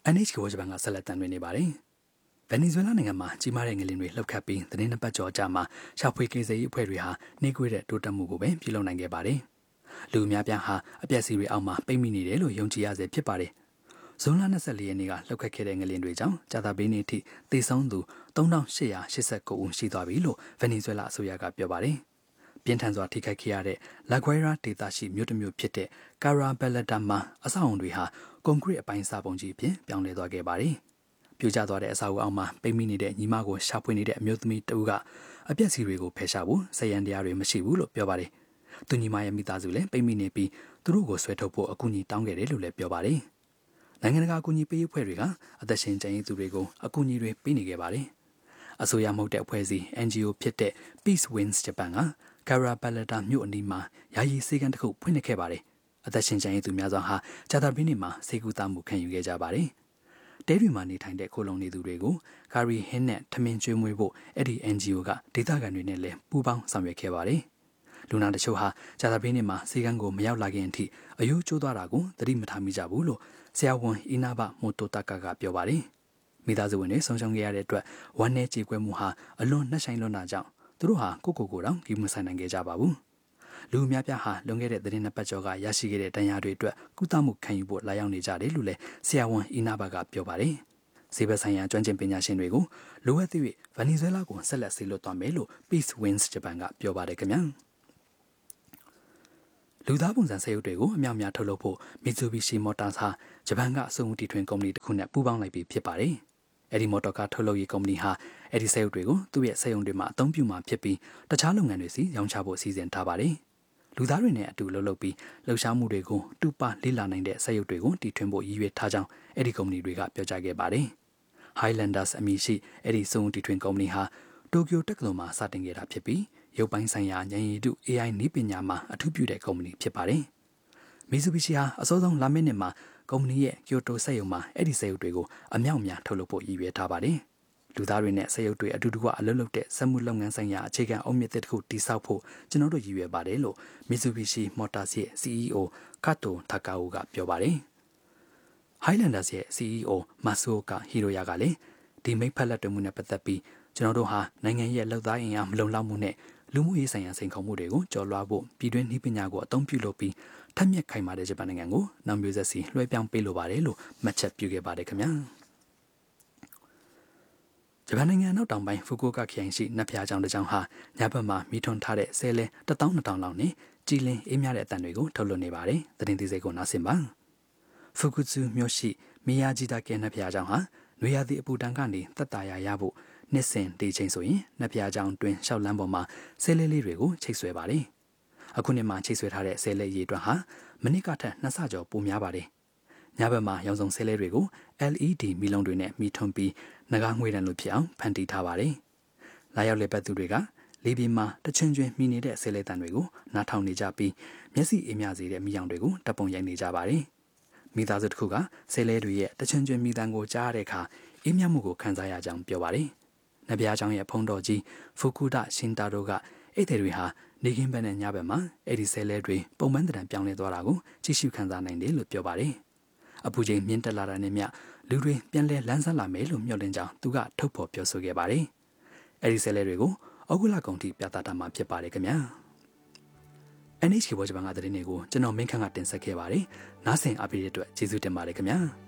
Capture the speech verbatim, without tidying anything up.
N H K ဂျပန်ကဆက်လက်တမ်းတွင်နေပါတယ်။ဗင်နီဇွဲလားနိုင်ငံမှာကြီးမားတဲ့ငလျင်တွေလှုပ်ခတ်ပြီးသတင်းနှစ်ပတ်ကျော်ကြာမှာရှာဖွေကယ်ဆယ်ရေးအဖွဲ့တွေဟာနှိကွေးတဲ့တိုးတက်မှုကိုပဲပြုလုပ်နိုင်ခဲ့ပါတယ်။လူအများပြားဟာအပျက်စီးတွေအောက်မှာပိတ်မိနေတယ်လို့ယုံကြည်ရစေဖြစ်ပါတယ်။ဇွန်လ၂၄ရက်နေ့ကလှုပ်ခတ်ခဲ့တဲ့ငလျင်တွေကြောင့်ကြာသပတေးနေ့ထိသေဆုံးသူ၃၈၈၉ဦးရှိသွားပြီလို့ဗင်နီဇွဲလားအစိုးရကပြောပါတယ်။ပြင်းထန်စွာထိခိုက်ခဲ့ရတဲ့လာဂွဲရာဒေသရှိမြို့တစ်မြို့ဖြစ်တဲ့ကာရာဘယ်လတာမှာအဆောက်အုံတွေဟာကွန်ကရစ်အပိုင်းစာပုံကြီးအဖြစ်ပြောင်းလဲသွားခဲ့ပါတယ်။ပြိုကျသွားတဲ့အဆောက်အအုံမှာပိတ်မိနေတဲ့ညီမကိုရှာဖွေနေတဲ့အမျိုးသမီးတဦးကအပျက်စီးတွေကိုဖယ်ရှားဖို့စရန်တရားတွေမရှိဘူးလို့ပြောပါတယ်။သူညီမရဲ့မိသားစုလည်းပိတ်မိနေပြီးသူတို့ကိုဆွဲထုတ်ဖို့အကူအညီတောင်းခဲ့တယ်လို့လည်းပြောပါတယ်။နိုင်ငံတကာအကူအညီပေးရေးအဖွဲ့တွေကအသက်ရှင်ကျန်ရည်သူတွေကိုအကူအညီတွေပေးနေခဲ့ပါတယ်။အစိုးရမဟုတ်တဲ့အဖွဲ့အစည်း N G O ဖြစ်တဲ့ Peace Wings Japan ကကာရာဘယ်လတာမြို့အနီးမှာယာယီစေကန်းတစ်ခုဖွင့်လှစ်ခဲ့ပါတယ်။အသက်ရှင်ကျန်ရည်သူများစွာဟာဂျာတာပင်းနေမှာစေကူတာမှုခံယူခဲ့ကြပါတယ်။တဲတွေမှာနေထိုင်တဲ့ခိုလုံနေသူတွေကိုကာရီဟင်းနဲ့ထမင်းကျွေးမွေးဖို့အဲ့ဒီ N G O ကဒေသခံတွေနဲ့လည်းပူးပေါင်းဆောင်ရွက်ခဲ့ပါတယ်။လူနာတချို့ဟာဂျာတာပင်းနေမှာစေကန်းကိုမရောက်လာခင်အထိအယိုးကျိုးသွားတာကိုသတိမထားမိကြဘူးလို့ဆရာဝန်အီနာဘမိုတိုတာကာကပြောပါတယ်။မိသားစုဝင်တွေဆုံးရှုံးခဲ့ရတဲ့အတွက်ဝမ်းနည်းကြေကွဲမှုဟာအလွန်နှက်ဆိုင်လွန်းတာကြောင့်သူတို့ဟာကိုကိုကိုတောင်ကြီးမဆိုင်နိုင်ခဲ့ကြပါဘူး။လူအများပြားဟာလွန်ခဲ့တဲ့သတင်းနှစ်ပတ်ကျော်ကရရှိခဲ့တဲ့တန်ရာတွေအတွက်ကုသမှုခံယူဖို့လာရောက်နေကြတယ်လို့လည်းဆရာဝန်အီနာဘကပြောပါတယ်။ဆေးဘက်ဆိုင်ရာကျွမ်းကျင်ပညာရှင်တွေကိုလိုအပ်သည့်ဗင်နီဇွဲလားကိုဆက်လက်ဆေးလွှတ်သွားမယ်လို့ Peace Wings Japan ကပြောပါတယ်ခင်ဗျာ။လူသားပုံစံဆေးရုပ်တွေကိုအမြောက်အများထုတ်လုပ်ဖို့ Mitsubishi Motors ဟာဂျပန်ကအစုံတီထွင်ကုမ္ပဏီတစ်ခုနဲ့ပူးပေါင်းလိုက်ပြီးဖြစ်ပါတယ်။အဲဒီမော်တော်ကားထုတ်လုပ်ရေးကုမ္ပဏီဟာအဲဒီဆေးရုပ်တွေကိုသူ့ရဲ့ဆေးရုံတွေမှာအသုံးပြုမှာဖြစ်ပြီးတခြားလုပ်ငန်းတွေစီရောင်းချဖို့စီစဉ်ထားပါတယ်။လူသားတွေနဲ့အတူလှုပ်လှုပ်ပြီးလှုပ်ရှားမှုတွေကိုတူပါလေ့လာနိုင်တဲ့ဆေးရုပ်တွေကိုတီထွင်ဖို့ရည်ရွယ်ထားကြောင်းအဲဒီကုမ္ပဏီတွေကပြောကြားခဲ့ပါတယ်။ Highlanders အမည်ရှိအဲဒီစုံတီထွင်ကုမ္ပဏီဟာတိုကျိုတက္ကသိုလ်မှာစတင်ခဲ့တာဖြစ်ပြီးရုပ်ပိုင်းဆိုင်ရာဉာဏ်ရည်တု A I နည်းပညာမှာအထူးပြုတဲ့ကုမ္ပဏီဖြစ်ပါတယ်။ Mitsubishi ဟာအစောဆုံးလာမယ့်နှစ်မှာကုမ္ပဏီရဲ့ကျိုတိုစက်ရုံမှာအဲ့ဒီစက်ရုပ်တွေကိုအမြောက်အများထုတ်လုပ်ဖို့ရည်ရွယ်ထားပါတယ်။လူသားတွေနဲ့စက်ရုပ်တွေအတူတူကအလုပ်လုပ်တဲ့စက်မှုလုပ်ငန်းဆိုင်ရာအခြေခံအုတ်မြစ်တစ်ခုတည်ဆောက်ဖို့ကျွန်တော်တို့ရည်ရွယ်ပါတယ်လို့ Mitsubishi Motors ရဲ့ C E O Kato Takao ကပြောပါတယ်။ Highlanders ရဲ့ C E O Masuoka Hiroya ကလည်းဒီမိတ်ဖက်လက်တွဲမှုနဲ့ပတ်သက်ပြီးကျွန်တော်တို့ဟာနိုင်ငံရဲ့လောက်သားအင်အားမလုံလောက်မှုနဲ့လူမှုရေးဆိုင်ရာစိန်ခေါ်မှုတွေကိုကျော်လွှားဖို့ပြည်တွင်းနည်းပညာကိုအသုံးပြုလုပ်ပြီးထက်မြက်ခိုင်မာတဲ့ဂျပန်နိုင်ငံကိုနောက်မျိုးဆက်စီလွှဲပြောင်းပေးလိုပါတယ်လို့မှတ်ချက်ပြုခဲ့ပါတယ်ခင်ဗျာဂျပန်နိုင်ငံနောက်တောင်ပိုင်းဖူကူကာခရိုင်ရှိနတ်ဖျားကျောင်းတစ်ကျောင်းဟာညဘက်မှာမိထွန်းထားတဲ့ဆဲလဲတစ်တောင်းနှစ်တောင်းလောက်နဲ့ကြည်လင်အေးမြတဲ့အတန်တွေကိုထုတ်လွှင့်နေပါတယ်သတင်းသေးစိတ်ကိုနားဆင်ပါဖူကူဇူမြို့ရှိမီယာဂျီတာကဲနတ်ဖျားကျောင်းဟာနွေရာသီအပူတန်းကနေသက်သာရာရဖို့နှစ်စဉ်ဒီချိန်ဆိုရင်နတ်ဖျားကျောင်းတွင်ရှောက်လန်းပေါ်မှာဆဲလဲလေးတွေကိုချိတ်ဆွဲပါတယ်အခုနှစ်မှာချိတ်ဆွဲထားတဲ့ဆဲလဲရည်အတွက်ဟာမနစ်ကထက်နှစ်ဆကျော်ပိုများပါတယ်ညဘက်မှာရောင်စုံဆဲလဲတွေကို L E D မီလုံးတွေနဲ့မီထွန်းပြီးငကားငွေတန်လိုဖြစ်အောင်ဖန်တီးထားပါတယ်လာရောက်လေပတ်သူတွေကလေပြင်းမှာတချွင်ချွင်မိနေတဲ့ဆဲလဲတန်တွေကိုနားထောင်နေကြပြီးမျက်စိအေးမြစေတဲ့မီးရောင်တွေကိုတပ်ပုံရိုက်နေကြပါတယ်မိသားစုတစ်ခုကဆဲလဲတွေရဲ့တချွင်ချွင်မိတန်ကိုကြားရတဲ့အခါအေးမြမှုကိုခံစားရကြောင်းပြောပါတယ်နဗျားကျောင်းရဲ့ဖုံးတော်ကြီးဖူကူဒရှင်တာတို့ကအဲ့တဲ့တွေဟာနေကင်းဘက်နဲ့ညဘက်မှာအဲ့ဒီဆဲလဲတွေပုံမှန်တံပြောင်းလဲသွားတာကိုကြည့်ရှုခံစားနိုင်တယ်လို့ပြောပါတယ်အပူချိန်မြင့်တက်လာတာနဲ့မျှလူတွေပြန်လဲလန်းဆန်းလာမယ်လို့မျှော်လင့်ကြောင်းသူကထုတ်ဖော်ပြောဆိုခဲ့ပါတယ်အဲ့ဒီဆဲလဲတွေကိုဩဂုတ်လကုန်ထိပြသတာမှာဖြစ်ပါတယ်ခင်ဗျာ N H K ဘောဂျပန်ကသတင်းတွေကိုကျွန်တော်မင်းခန့်ကတင်ဆက်ခဲ့ပါတယ်နားဆင်အားပေးတဲ့အတွက်ကျေးဇူးတင်ပါတယ်ခင်ဗျာ